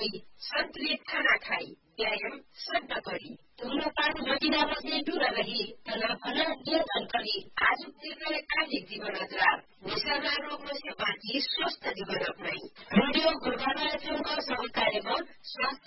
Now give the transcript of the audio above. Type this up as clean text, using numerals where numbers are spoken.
गरी सन्तुलित खाना खाई व्यायाम सब नगरी धुम्रपान नदिन बस्ने दूर रही तनावना नियन्त्रण गरी आजुक निर्णय कार्य जीवन अजरार निशाना रोग से बाँची स्वस्थ जीवन अपनाई रेडियो गुरुबाबा एफएमको सहकार्यमा स्वास्थ्य